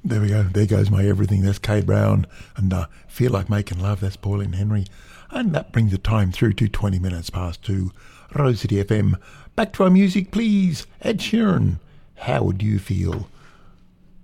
There we go. There goes my everything. That's Kay Brown. And Feel Like Making Love. That's Pauline Henry. And that brings the time through to 20 minutes past 2. Rose City FM. Back to our music, please. Ed Sheeran. How would you feel?